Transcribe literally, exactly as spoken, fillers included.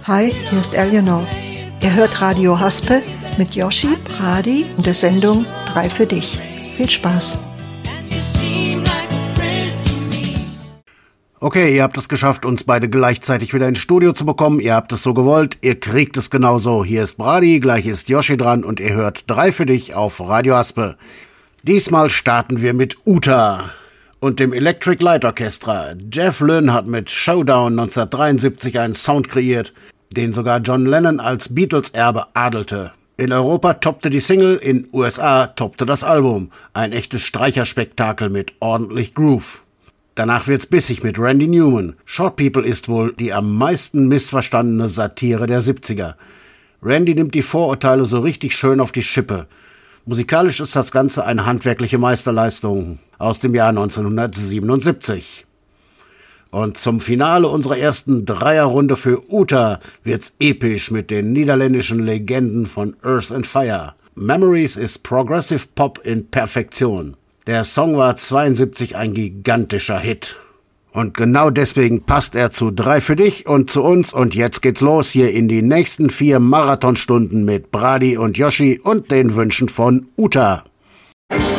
Hi, hier ist Eleanor. Ihr hört Radio Haspe mit Yoshi, Brady und der Sendung drei für dich. Viel Spaß. Okay, ihr habt es geschafft, uns beide gleichzeitig wieder ins Studio zu bekommen. Ihr habt es so gewollt, ihr kriegt es genauso. Hier ist Brady, gleich ist Yoshi dran und ihr hört drei für dich auf Radio Haspe. Diesmal starten wir mit Uta und dem Electric Light Orchestra. Jeff Lynne hat mit Showdown neunzehnhundertdreiundsiebzig einen Sound kreiert, den sogar John Lennon als Beatles-Erbe adelte. In Europa toppte die Single, in U S A toppte das Album. Ein echtes Streicherspektakel mit ordentlich Groove. Danach wird's bissig mit Randy Newman. Short People ist wohl die am meisten missverstandene Satire der siebziger. Randy nimmt die Vorurteile so richtig schön auf die Schippe. Musikalisch ist das Ganze eine handwerkliche Meisterleistung aus dem Jahr neunzehnhundertsiebenundsiebzig. Und zum Finale unserer ersten Dreierrunde für Uta wird's episch mit den niederländischen Legenden von Earth and Fire. Memories ist Progressive Pop in Perfektion. Der Song war zweiundsiebzig ein gigantischer Hit. Und genau deswegen passt er zu drei für dich und zu uns. Und jetzt geht's los hier in die nächsten vier Marathonstunden mit Brady und Yoshi und den Wünschen von Uta.